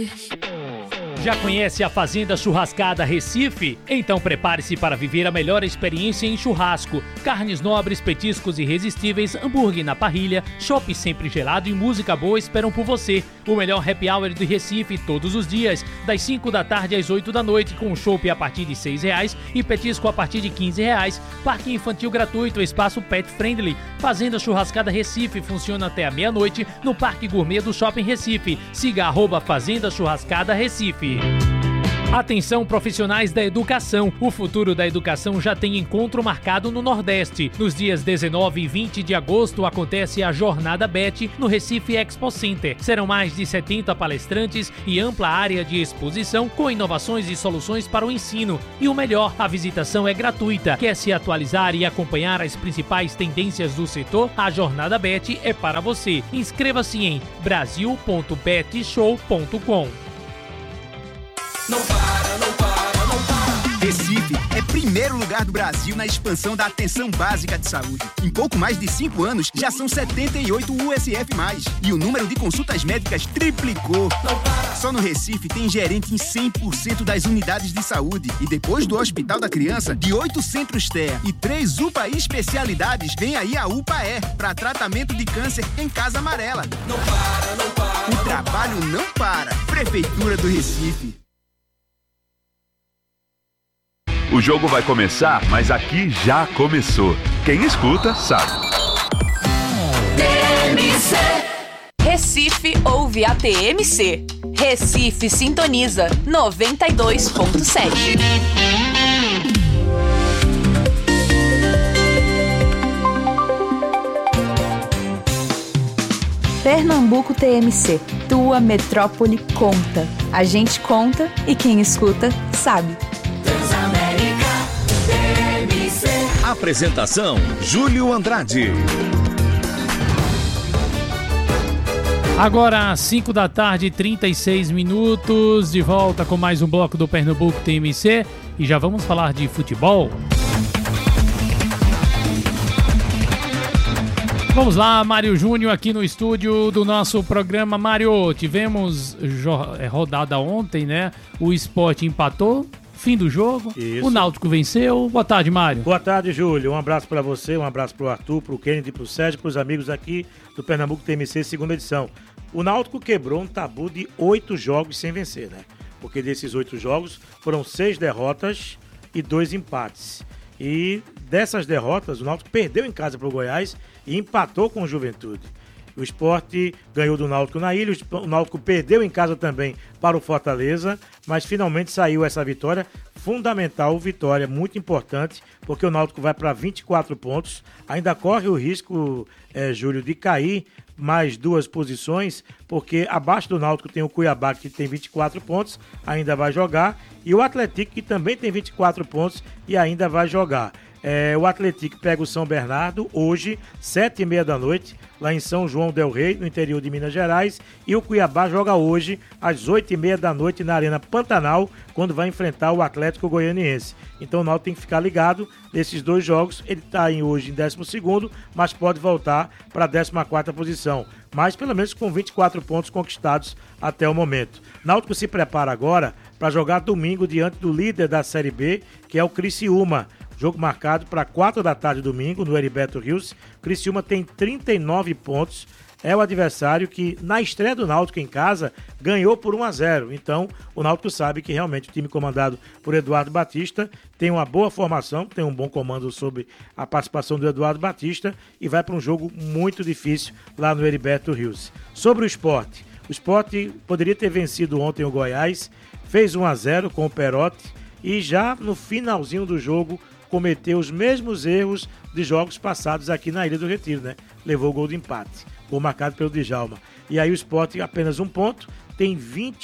Já conhece a Fazenda Churrascada Recife? Então prepare-se para viver a melhor experiência em churrasco. Carnes nobres, petiscos irresistíveis, hambúrguer na parrilha, chopp sempre gelado e música boa esperam por você. O melhor happy hour do Recife todos os dias, das 5 da tarde às 8 da noite, com chopp a partir de R$6 e petisco a partir de R$15. Parque infantil gratuito, espaço pet friendly. Fazenda Churrascada Recife funciona até a meia-noite no Parque Gourmet do Shopping Recife. Siga @Fazenda Churrascada Recife. Atenção, profissionais da educação. O futuro da educação já tem encontro marcado no Nordeste. Nos dias 19 e 20 de agosto acontece a Jornada BET no Recife Expo Center. Serão mais de 70 palestrantes e ampla área de exposição com inovações e soluções para o ensino. E o melhor, a visitação é gratuita. Quer se atualizar e acompanhar as principais tendências do setor? A Jornada BET é para você. Inscreva-se em brasil.betshow.com. Não para, não para, não para. Recife é primeiro lugar do Brasil na expansão da atenção básica de saúde. Em pouco mais de 5 anos, já são 78 USF+. E o número de consultas médicas triplicou. Só no Recife tem gerente em 100% das unidades de saúde. E depois do Hospital da Criança, de 8 centros TEA e 3 UPA especialidades, vem aí a UPA-E, para tratamento de câncer em Casa Amarela. Não para, não para. O trabalho não para. Prefeitura do Recife. O jogo vai começar, mas aqui já começou. Quem escuta, sabe. TMC. Recife ouve a TMC. Recife sintoniza 92.7. Pernambuco TMC. Tua metrópole conta. A gente conta e quem escuta, sabe. Apresentação: Júlio Andrade. Agora, 5 da tarde, 36 minutos, de volta com mais um bloco do Pernambuco TMC e já vamos falar de futebol. Vamos lá, Mário Júnior aqui no estúdio do nosso programa. Mário, tivemos rodada ontem, né? O Sport empatou. Fim do jogo, isso. O Náutico venceu. Boa tarde, Mário. Boa tarde, Júlio. Um abraço para você, um abraço para o Arthur, para o Kennedy, para o Sérgio, para os amigos aqui do Pernambuco TMC, segunda edição. O Náutico quebrou um tabu de 8 jogos sem vencer, né? Porque desses 8 jogos foram 6 derrotas e 2 empates. E dessas derrotas, o Náutico perdeu em casa para o Goiás e empatou com o Juventude. O Sport ganhou do Náutico na ilha, o Náutico perdeu em casa também para o Fortaleza, mas finalmente saiu essa vitória, fundamental vitória, muito importante, porque o Náutico vai para 24 pontos, ainda corre o risco, Júlio, de cair mais 2 posições, porque abaixo do Náutico tem o Cuiabá, que tem 24 pontos, ainda vai jogar, e o Atlético, que também tem 24 pontos e ainda vai jogar. O Atlético pega o São Bernardo hoje, 7h30 da noite, lá em São João del Rei, no interior de Minas Gerais, e o Cuiabá joga hoje, às 8h30 da noite, na Arena Pantanal, quando vai enfrentar o Atlético Goianiense. Então o Náutico tem que ficar ligado nesses 2 jogos. Ele está hoje em 12º, mas pode voltar para a 14ª posição, mas pelo menos com 24 pontos conquistados até o momento. Náutico se prepara agora para jogar domingo diante do líder da Série B, que é o Criciúma. Jogo marcado para 4 da tarde domingo no Heriberto Rios. Criciúma tem 39 pontos. É o adversário que, na estreia do Náutico em casa, ganhou por 1-0. Então, o Náutico sabe que realmente o time comandado por Eduardo Batista tem uma boa formação, tem um bom comando sobre a participação do Eduardo Batista e vai para um jogo muito difícil lá no Heriberto Rios. Sobre o Sport poderia ter vencido ontem o Goiás, fez 1-0 com o Perotti e já no finalzinho do jogo cometeu os mesmos erros de jogos passados aqui na Ilha do Retiro, né? Levou o gol de empate, gol marcado pelo Djalma. E aí o Sport apenas 1 ponto, tem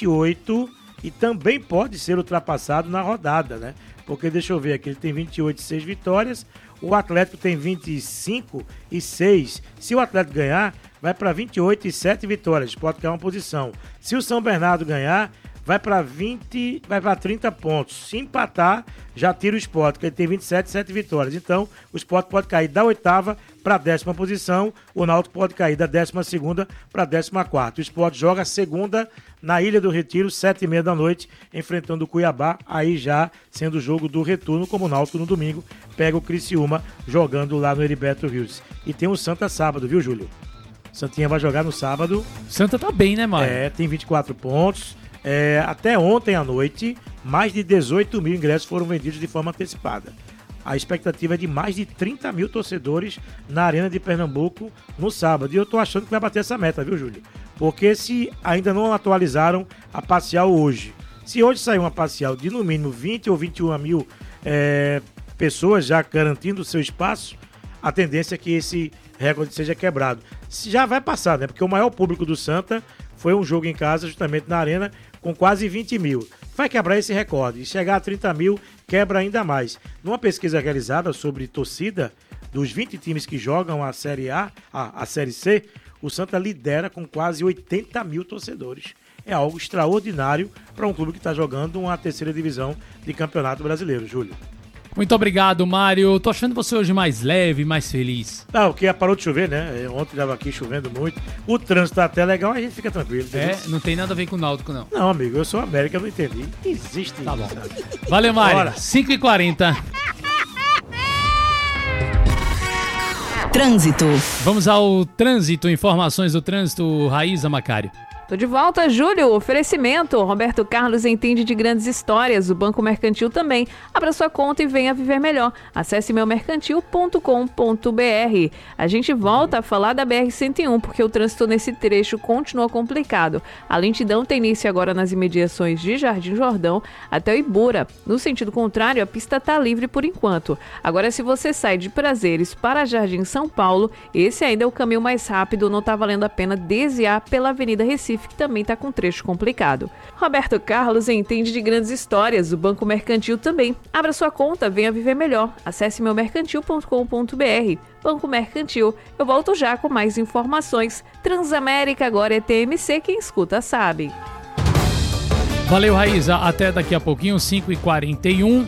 28 e também pode ser ultrapassado na rodada, né? Porque deixa eu ver aqui, ele tem 28 e 6 vitórias, o Atlético tem 25 e 6. Se o Atlético ganhar, vai para 28 e 7 vitórias, o Sport quer uma posição. Se o São Bernardo ganhar, vai para 30 pontos. Se empatar, já tira o Sport, que ele tem 27, 7 vitórias. Então, o Sport pode cair da 8ª para a 10ª posição, o Náutico pode cair da 12ª para a 14ª. O Sport joga a segunda na Ilha do Retiro, 7h30 da noite, enfrentando o Cuiabá, aí já sendo o jogo do retorno, como o Náutico no domingo pega o Criciúma jogando lá no Heriberto Rios. E tem o Santa sábado, viu, Júlio? Santinha vai jogar no sábado. Santa tá bem, né, Mário? Tem 24 pontos. Até ontem à noite, mais de 18 mil ingressos foram vendidos de forma antecipada. A expectativa é de mais de 30 mil torcedores na Arena de Pernambuco no sábado. E eu tô achando que vai bater essa meta, viu, Júlio? Porque se ainda não atualizaram a parcial hoje. Se hoje sair uma parcial de no mínimo 20 ou 21 mil pessoas já garantindo o seu espaço, a tendência é que esse recorde seja quebrado. Já vai passar, né? Porque o maior público do Santa foi um jogo em casa, justamente na Arena, com quase 20 mil. Vai quebrar esse recorde. E chegar a 30 mil, quebra ainda mais. Numa pesquisa realizada sobre torcida, dos 20 times que jogam a Série A, a Série C, o Santa lidera com quase 80 mil torcedores. É algo extraordinário para um clube que está jogando uma 3ª divisão de Campeonato Brasileiro, Júlio. Muito obrigado, Mário. Tô achando você hoje mais leve, mais feliz. Não, porque parou de chover, né? Ontem estava aqui chovendo muito. O trânsito tá até legal, a gente fica tranquilo. Entendeu? Não tem nada a ver com o Náutico, não. Não, amigo, eu sou América, eu não entendi. Existe tá isso. Bom. Valeu, Mário. 5h40. Trânsito. Vamos ao trânsito, informações do trânsito, Raíza Macário. Tô de volta, Júlio. Oferecimento. Roberto Carlos entende de grandes histórias. O Banco Mercantil também. Abra sua conta e venha viver melhor. Acesse meumercantil.com.br. A gente volta a falar da BR-101, porque o trânsito nesse trecho continua complicado. A lentidão tem início agora nas imediações de Jardim Jordão até o Ibura. No sentido contrário, a pista está livre por enquanto. Agora, se você sai de Prazeres para Jardim São Paulo, esse ainda é o caminho mais rápido. Não está valendo a pena desviar pela Avenida Recife, que também está com trecho complicado. Roberto Carlos entende de grandes histórias, o Banco Mercantil também. Abra sua conta, venha viver melhor. Acesse meumercantil.com.br. Banco Mercantil. Eu volto já com mais informações. Transamérica agora é TMC, quem escuta sabe. Valeu, Raíza. Até daqui a pouquinho, 5h41.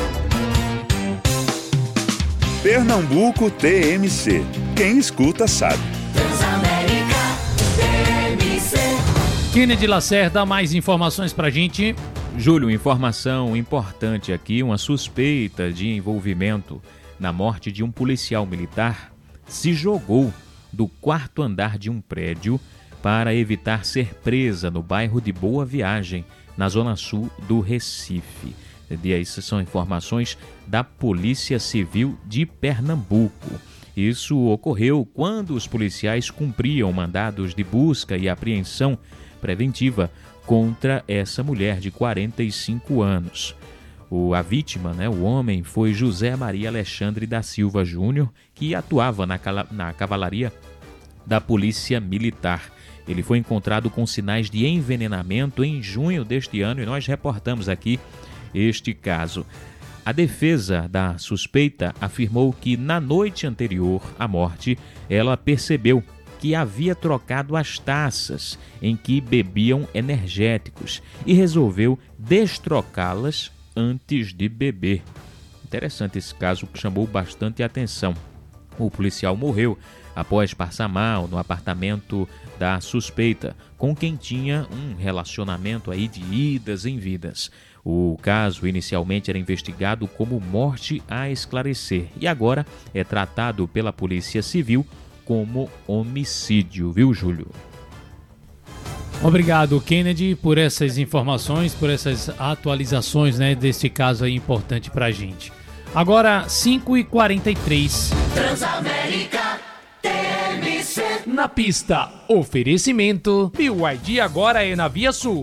Pernambuco TMC. Quem escuta sabe. Transamérica TMC. Kennedy Lacerda, mais informações pra gente. Júlio, informação importante aqui, uma suspeita de envolvimento na morte de um policial militar se jogou do 4º andar de um prédio para evitar ser presa no bairro de Boa Viagem, na zona sul do Recife. E essas são informações da Polícia Civil de Pernambuco. Isso ocorreu quando os policiais cumpriam mandados de busca e apreensão preventiva contra essa mulher de 45 anos. A vítima, o homem, foi José Maria Alexandre da Silva Júnior, que atuava na cavalaria da Polícia Militar. Ele foi encontrado com sinais de envenenamento em junho deste ano e nós reportamos aqui este caso. A defesa da suspeita afirmou que na noite anterior à morte, ela percebeu que havia trocado as taças em que bebiam energéticos e resolveu destrocá-las antes de beber. Interessante esse caso, que chamou bastante atenção. O policial morreu após passar mal no apartamento da suspeita, com quem tinha um relacionamento aí de idas e vindas. O caso inicialmente era investigado como morte a esclarecer e agora é tratado pela Polícia Civil como homicídio, viu, Júlio? Obrigado, Kennedy, por essas informações, por essas atualizações, desse caso aí importante pra gente. Agora, 5h43. Transamérica TMC. Na pista, oferecimento. BYD agora é na Via Sul.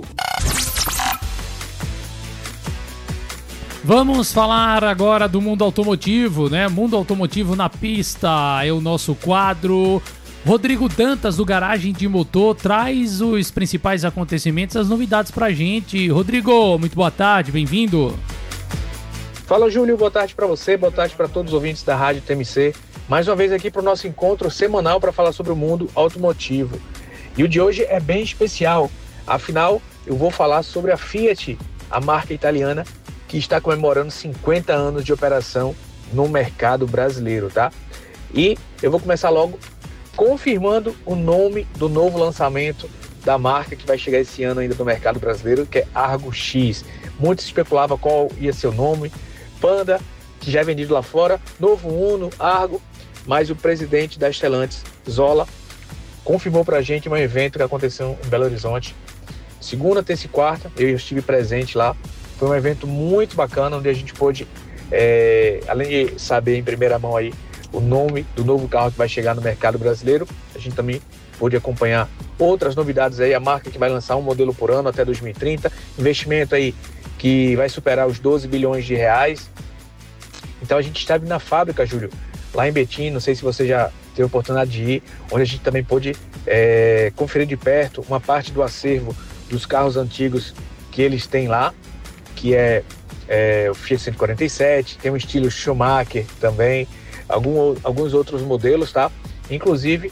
Vamos falar agora do mundo automotivo, Mundo automotivo na pista é o nosso quadro. Rodrigo Dantas, do Garagem de Motor, traz os principais acontecimentos, as novidades pra gente. Rodrigo, muito boa tarde, bem-vindo. Fala, Júlio, boa tarde para você, boa tarde para todos os ouvintes da Rádio TMC. Mais uma vez aqui para o nosso encontro semanal para falar sobre o mundo automotivo. E o de hoje é bem especial, afinal, eu vou falar sobre a Fiat, a marca italiana, que está comemorando 50 anos de operação no mercado brasileiro, tá? E eu vou começar logo confirmando o nome do novo lançamento da marca que vai chegar esse ano ainda no mercado brasileiro, que é Argo X. Muitos especulavam qual ia ser o nome, Panda, que já é vendido lá fora, Novo Uno, Argo, mas o presidente da Stellantis, Zola, confirmou pra gente um evento que aconteceu em Belo Horizonte, segunda, terça e quarta, eu estive presente lá. Foi um evento muito bacana, onde a gente pôde, além de saber em primeira mão aí o nome do novo carro que vai chegar no mercado brasileiro, a gente também pôde acompanhar outras novidades aí, a marca que vai lançar um modelo por ano até 2030, investimento aí que vai superar os 12 bilhões de reais. Então a gente esteve na fábrica, Júlio, lá em Betim, não sei se você já teve a oportunidade de ir, onde a gente também pôde conferir de perto uma parte do acervo dos carros antigos que eles têm lá, que é o Fiat 147, tem um estilo Schumacher também, alguns outros modelos, tá? Inclusive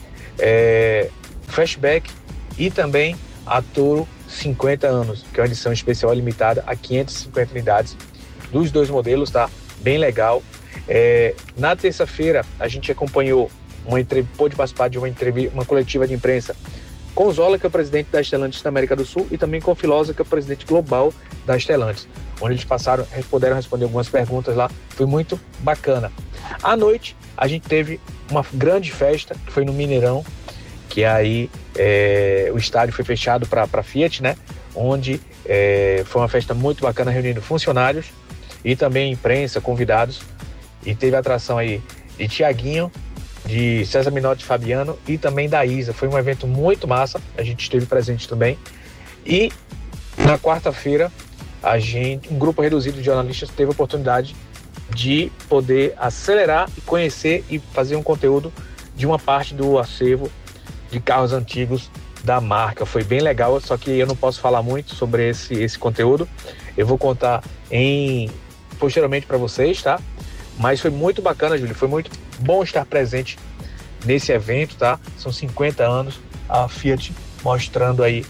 Flashback e também a Toro 50 anos, que é uma edição especial limitada a 550 unidades dos dois modelos, tá? Bem legal. Na terça-feira a gente acompanhou pôde participar de uma coletiva de imprensa com o Zola, que é o presidente da Stellantis da América do Sul, e também com o Filosa, que é o presidente global da Stellantis, onde eles puderam responder algumas perguntas lá. Foi muito bacana. À noite a gente teve uma grande festa, que foi no Mineirão, que aí o estádio foi fechado para a Fiat, né? Onde foi uma festa muito bacana, reunindo funcionários e também imprensa, convidados, e teve atração aí de Thiaguinho, de César Minotti Fabiano e também da Isa. Foi um evento muito massa, a gente esteve presente também. E na quarta-feira um grupo reduzido de jornalistas teve a oportunidade de poder acelerar e conhecer e fazer um conteúdo de uma parte do acervo de carros antigos da marca. Foi bem legal, só que eu não posso falar muito sobre esse conteúdo. Eu vou contar posteriormente para vocês, tá? Mas foi muito bacana, Júlio, foi muito bom estar presente nesse evento, tá? São 50 anos, a Fiat mostrando aí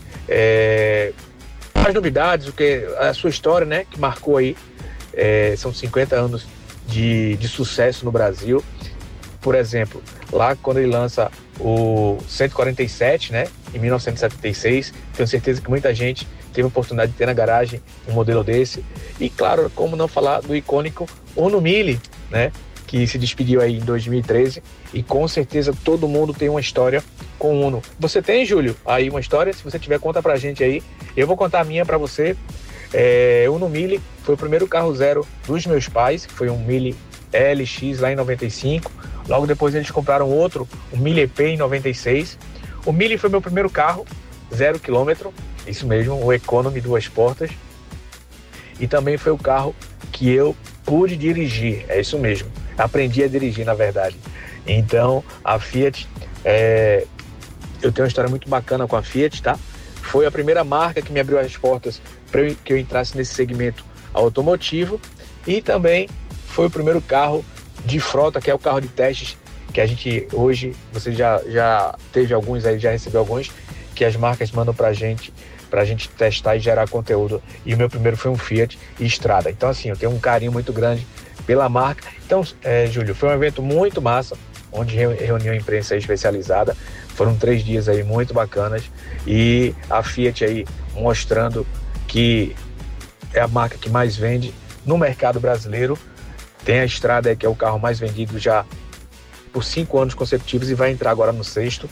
as novidades, a sua história, né? Que marcou aí, são 50 anos de sucesso no Brasil. Por exemplo, lá quando ele lança o 147, né? Em 1976, tenho certeza que muita gente teve a oportunidade de ter na garagem um modelo desse. E claro, como não falar do icônico Uno Mille, né? Que se despediu aí em 2013, e com certeza todo mundo tem uma história com o Uno. Você tem, Júlio, aí uma história? Se você tiver, conta pra gente aí. Eu vou contar a minha pra você. Uno Mille foi o primeiro carro zero dos meus pais, que foi um Mille LX lá em 95. Logo depois eles compraram outro, o Mille EP em 96. O Mille foi meu primeiro carro, 0 km, isso mesmo, o Economy 2 portas. E também foi o carro que eu pude dirigir, é isso mesmo. Aprendi a dirigir, na verdade. Então, a Fiat, eu tenho uma história muito bacana com a Fiat, tá? Foi a primeira marca que me abriu as portas para que eu entrasse nesse segmento automotivo, e também foi o primeiro carro de frota, que é o carro de testes, que a gente hoje, você já teve alguns aí, já recebeu alguns, que as marcas mandam pra gente testar e gerar conteúdo. E o meu primeiro foi um Fiat Strada. Então, assim, eu tenho um carinho muito grande pela marca. Então, Júlio, foi um evento muito massa, onde reuniu a imprensa especializada. Foram 3 dias aí muito bacanas, e a Fiat aí mostrando que é a marca que mais vende no mercado brasileiro. Tem a Strada aí, que é o carro mais vendido já por 5 anos consecutivos, e vai entrar agora no 6º.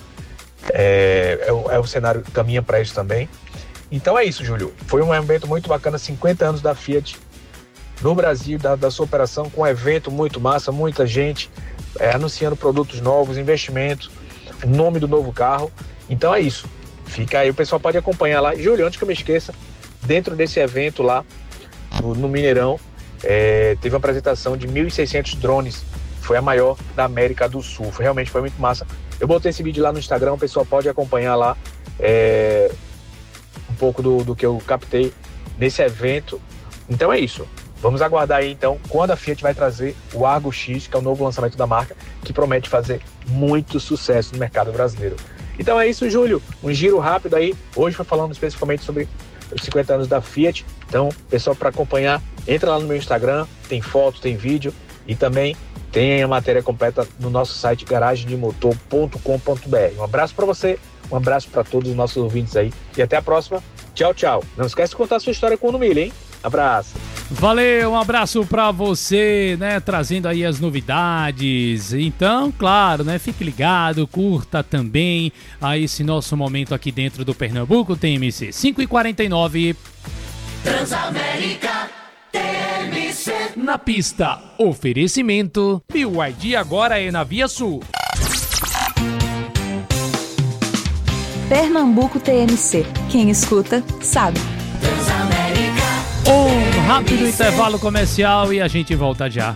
O cenário caminha para isso também. Então é isso, Júlio. Foi um evento muito bacana, 50 anos da Fiat no Brasil, da sua operação, com um evento muito massa, muita gente anunciando produtos novos, investimentos, o nome do novo carro. Então é isso. Fica aí, o pessoal pode acompanhar lá. Júlio, antes que eu me esqueça, dentro desse evento lá no Mineirão, teve uma apresentação de 1.600 drones. Foi a maior da América do Sul. Realmente foi muito massa. Eu botei esse vídeo lá no Instagram, o pessoal pode acompanhar lá um pouco do que eu captei nesse evento. Então é isso. Vamos aguardar aí, então, quando a Fiat vai trazer o Argo X, que é o novo lançamento da marca, que promete fazer muito sucesso no mercado brasileiro. Então é isso, Júlio. Um giro rápido aí. Hoje foi falando especificamente sobre os 50 anos da Fiat. Então, pessoal, para acompanhar, entra lá no meu Instagram, tem foto, tem vídeo e também tem a matéria completa no nosso site garagemdemotor.com.br. Um abraço para você, um abraço para todos os nossos ouvintes aí e até a próxima. Tchau, tchau. Não esquece de contar a sua história com o Milha, hein? Abraço. Valeu, um abraço pra você, né, trazendo aí as novidades. Então, claro, né, fique ligado, curta também a esse nosso momento aqui dentro do Pernambuco TMC. 5h49. Transamérica TMC. Na pista, oferecimento. BYD agora é na Via Sul. Pernambuco TMC. Quem escuta, sabe. Um rápido intervalo comercial e a gente volta já.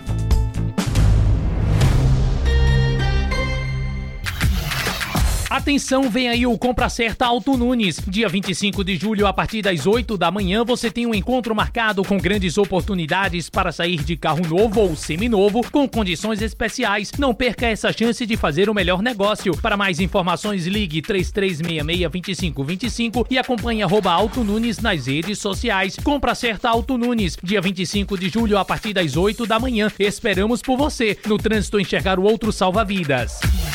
Atenção, vem aí o Compra Certa Auto Nunes. Dia 25 de julho, a partir das 8 da manhã, você tem um encontro marcado com grandes oportunidades para sair de carro novo ou seminovo com condições especiais. Não perca essa chance de fazer o melhor negócio. Para mais informações, ligue 3366-2525 e acompanhe @Auto Nunes nas redes sociais. Compra Certa Auto Nunes. Dia 25 de julho, a partir das 8 da manhã. Esperamos por você. No trânsito, enxergar o outro salva vidas.